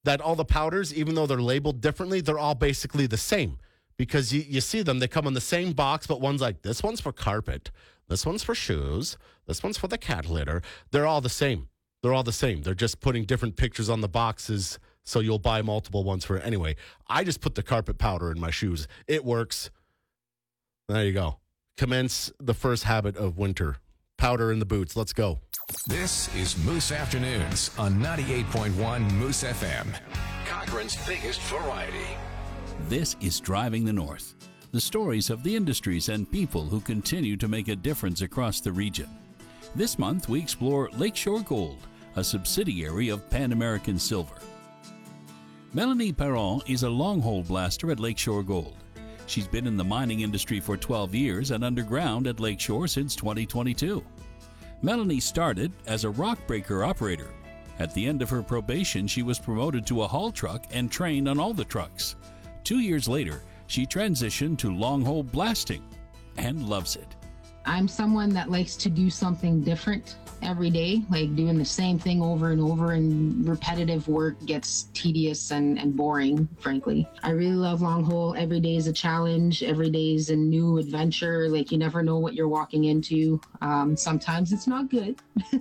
that all the powders, even though they're labeled differently, they're all basically the same. Because you see them, they come in the same box, but one's like, this one's for carpet, this one's for shoes, this one's for the cat litter. They're all the same. They're all the same. They're just putting different pictures on the boxes, so you'll buy multiple ones for it. Anyway, I just put the carpet powder in my shoes. It works. There you go. Commence the first habit of winter. Powder in the boots. Let's go. This is Moose Afternoons on 98.1 Moose FM. Cochrane's biggest variety. This is Driving the North, the stories of the industries and people who continue to make a difference across the region. This month, we explore Lakeshore Gold, a subsidiary of Pan American Silver. Melanie Perron is a long-hole blaster at Lakeshore Gold. She's been in the mining industry for 12 years and underground at Lakeshore since 2022. Melanie started as a rock breaker operator. At the end of her probation, she was promoted to a haul truck and trained on all the trucks. 2 years later, she transitioned to long-hole blasting and loves it. I'm someone that likes to do something different every day, like doing the same thing over and over, and repetitive work gets tedious and boring, frankly. I really love long hole. Every day is a challenge. Every day is a new adventure. Like, you never know what you're walking into. Sometimes it's not good,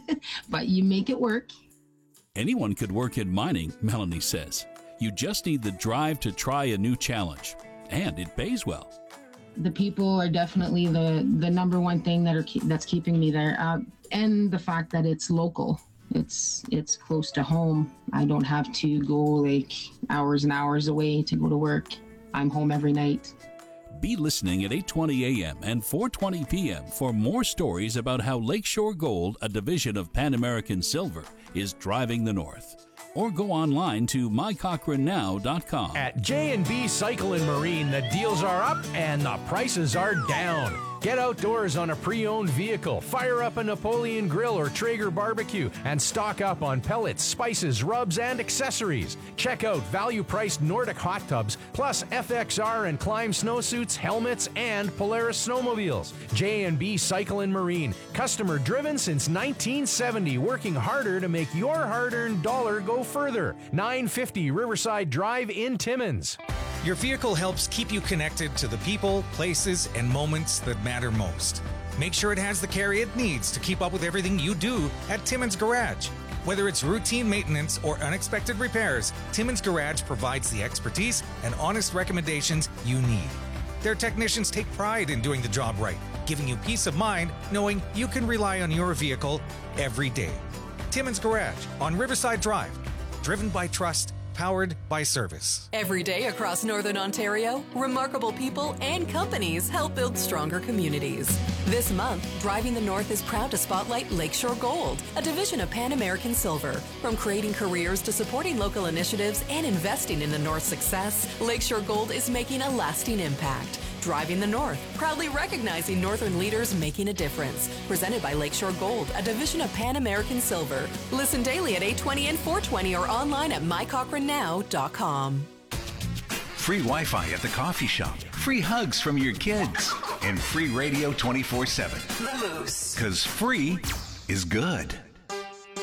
but you make it work. Anyone could work in mining, Melanie says. You just need the drive to try a new challenge, and it pays well. The people are definitely the number one thing that's keeping me there, and the fact that it's local. It's close to home. I don't have to go like hours and hours away to go to work. I'm home every night. Be listening at 8:20 a.m. and 4:20 p.m. for more stories about how Lakeshore Gold, a division of Pan American Silver, is driving the North. Or go online to mycochranenow.com. At J&B Cycle and Marine, the deals are up and the prices are down. Get outdoors on a pre-owned vehicle, fire up a Napoleon grill or Traeger barbecue, and stock up on pellets, spices, rubs, and accessories. Check out value-priced Nordic hot tubs, plus FXR and Climb snowsuits, helmets, and Polaris snowmobiles. J&B Cycle and Marine, customer-driven since 1970, working harder to make your hard-earned dollar go further. 950 Riverside Drive in Timmins. Your vehicle helps keep you connected to the people, places, and moments that matter most. Make sure it has the care it needs to keep up with everything you do at Timmins Garage. Whether it's routine maintenance or unexpected repairs, Timmins Garage provides the expertise and honest recommendations you need. Their technicians take pride in doing the job right, giving you peace of mind knowing you can rely on your vehicle every day. Timmins Garage on Riverside Drive, driven by trust, powered by service. Every day across Northern Ontario, remarkable people and companies help build stronger communities. This month, Driving the North is proud to spotlight Lakeshore Gold, a division of Pan American Silver. From creating careers to supporting local initiatives and investing in the North's success, Lakeshore Gold is making a lasting impact. Driving the North, proudly recognizing Northern leaders making a difference. Presented by Lakeshore Gold, a division of Pan American Silver. Listen daily at 8:20 and 4:20 or online at mycochranenow.com. Free Wi-Fi at the coffee shop, free hugs from your kids, and free radio 24/7. The Moose. 'Cause free is good.